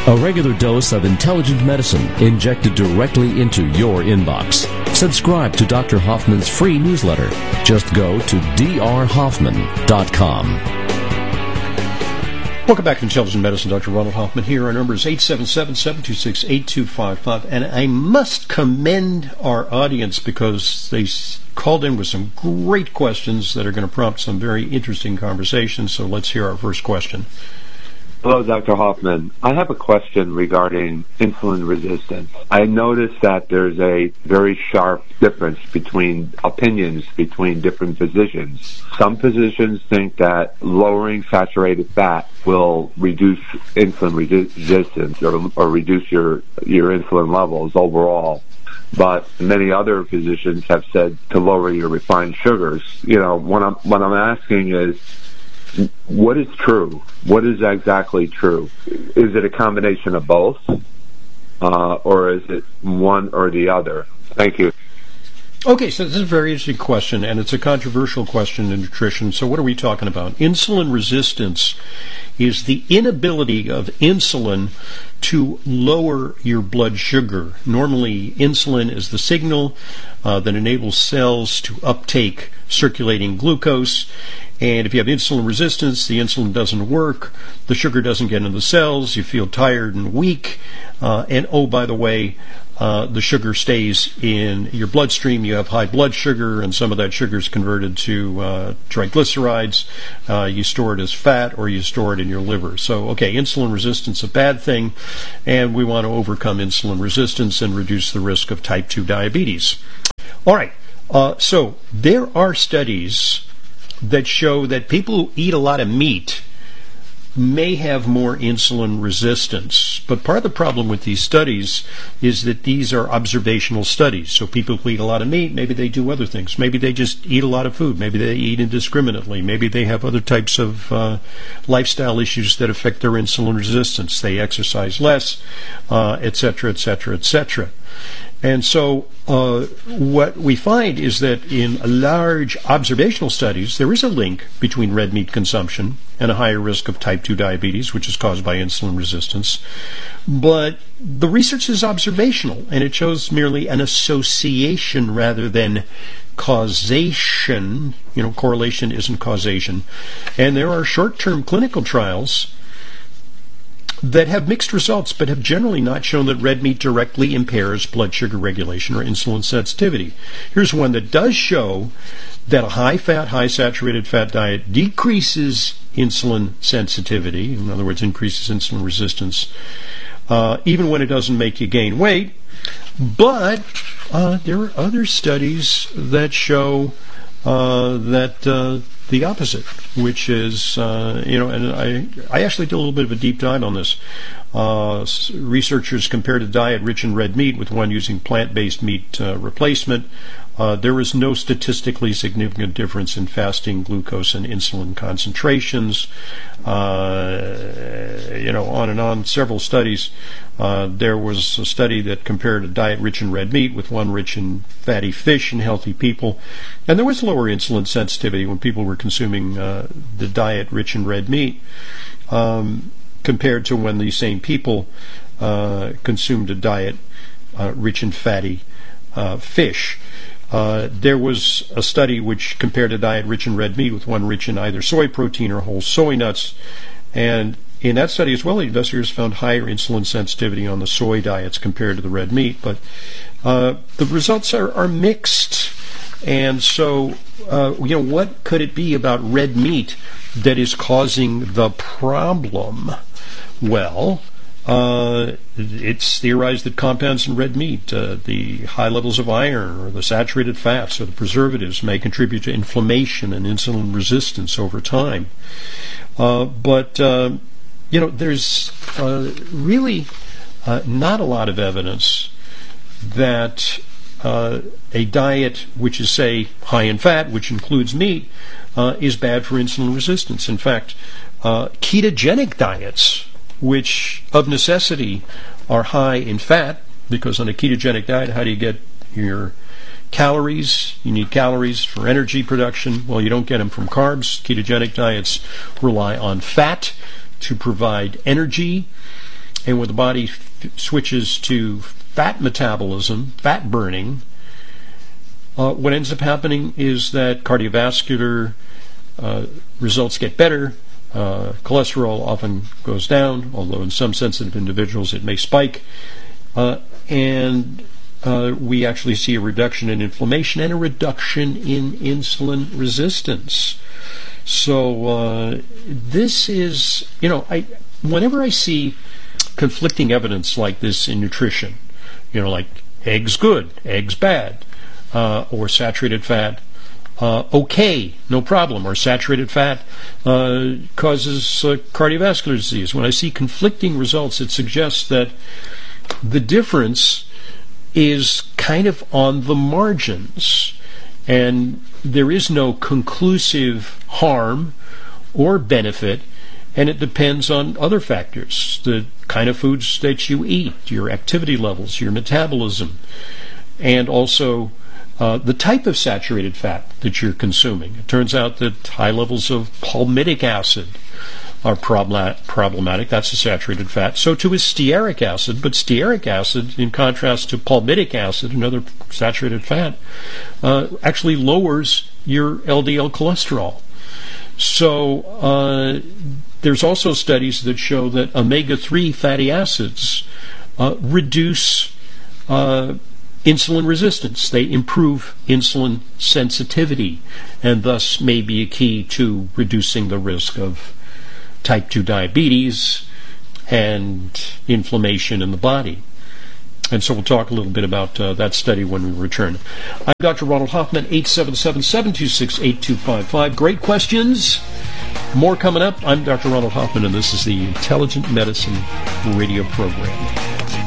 A regular dose of intelligent medicine injected directly into your inbox. Subscribe to Dr. Hoffman's free newsletter. Just go to drhoffman.com. Welcome back to Intelligent Medicine. Dr. Ronald Hoffman here. Our number is 877-726-8255. And I must commend our audience because they called in with some great questions that are going to prompt some very interesting conversations. So let's hear our first question. Hello, Dr. Hoffman. I have a question regarding insulin resistance. I noticed that there's a very sharp difference between opinions between different physicians. Some physicians think that lowering saturated fat will reduce insulin resistance or reduce your insulin levels overall. But many other physicians have said to lower your refined sugars. You know, what I'm asking is, what is true? What is exactly true? Is it a combination of both? Or is it one or the other? Thank you. Okay, so this is a very interesting question, and it's a controversial question in nutrition. So what are we talking about? Insulin resistance is the inability of insulin to lower your blood sugar. Normally, insulin is the signal that enables cells to uptake circulating glucose. And if you have insulin resistance, the insulin doesn't work, the sugar doesn't get into the cells, you feel tired and weak, and oh, by the way, the sugar stays in your bloodstream. You have high blood sugar, and some of that sugar is converted to triglycerides. You store it as fat, or you store it in your liver. So, okay, insulin resistance is a bad thing, and we want to overcome insulin resistance and reduce the risk of type 2 diabetes. All right, so there are studies that show that people who eat a lot of meat may have more insulin resistance. But part of the problem with these studies is that these are observational studies. So people who eat a lot of meat, maybe they do other things. Maybe they just eat a lot of food. Maybe they eat indiscriminately. Maybe they have other types of lifestyle issues that affect their insulin resistance. They exercise less, etc., etc., etc. And so what we find is that in large observational studies, there is a link between red meat consumption and a higher risk of type 2 diabetes, which is caused by insulin resistance. But the research is observational, and it shows merely an association rather than causation. You know, correlation isn't causation. And there are short-term clinical trials that have mixed results, but have generally not shown that red meat directly impairs blood sugar regulation or insulin sensitivity. Here's one that does show that a high-fat, high-saturated fat diet decreases insulin sensitivity, in other words, increases insulin resistance, even when it doesn't make you gain weight. But there are other studies that show that the opposite, which is, and I actually did a little bit of a deep dive on this. Researchers compared a diet rich in red meat with one using plant-based meat replacement. There was no statistically significant difference in fasting glucose and insulin concentrations. On and on. Several studies. There was a study that compared a diet rich in red meat with one rich in fatty fish in healthy people, and there was lower insulin sensitivity when people were consuming the diet rich in red meat compared to when these same people consumed a diet rich in fatty fish. There was a study which compared a diet rich in red meat with one rich in either soy protein or whole soy nuts, and in that study as well, the investigators found higher insulin sensitivity on the soy diets compared to the red meat, but the results are mixed. And so, what could it be about red meat that is causing the problem? Well, it's theorized that compounds in red meat, the high levels of iron or the saturated fats or the preservatives may contribute to inflammation and insulin resistance over time. There's really not a lot of evidence that a diet which is, say, high in fat, which includes meat, is bad for insulin resistance. In fact, ketogenic diets, which of necessity are high in fat, because on a ketogenic diet, how do you get your calories? You need calories for energy production. Well, you don't get them from carbs. Ketogenic diets rely on fat to provide energy. And when the body switches to fat metabolism, fat burning, what ends up happening is that cardiovascular results get better. Cholesterol often goes down, although in some sensitive individuals it may spike. And we actually see a reduction in inflammation and a reduction in insulin resistance. So this is, whenever I see conflicting evidence like this in nutrition, like eggs good, eggs bad, or saturated fat okay, no problem, or saturated fat causes cardiovascular disease. When I see conflicting results, it suggests that the difference is kind of on the margins, and there is no conclusive harm or benefit, and it depends on other factors, the kind of foods that you eat, your activity levels, your metabolism, and also the type of saturated fat that you're consuming. It turns out that high levels of palmitic acid are problematic. That's a saturated fat. So too is stearic acid, but stearic acid, in contrast to palmitic acid, another saturated fat, actually lowers your LDL cholesterol. So there's also studies that show that omega-3 fatty acids reduce insulin resistance. They improve insulin sensitivity, and thus may be a key to reducing the risk of type 2 diabetes and inflammation in the body. And so we'll talk a little bit about that study when we return. I'm Dr. Ronald Hoffman, 877-726-8255. Great questions. More coming up. I'm Dr. Ronald Hoffman, and this is the Intelligent Medicine radio program.